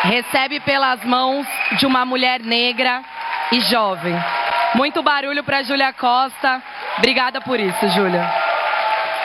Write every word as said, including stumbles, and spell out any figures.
recebe pelas mãos de uma mulher negra e jovem. Muito barulho para Júlia Costa. Obrigada por isso, Júlia.